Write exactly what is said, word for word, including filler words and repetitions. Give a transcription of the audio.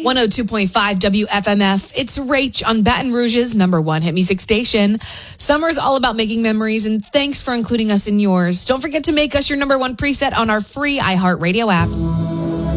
one oh two point five W F M F. It's Rach on Baton Rouge's number one hit music station. Summer's all about making memories, and thanks for including us in yours. Don't forget to make us your number one preset on our free iHeartRadio app.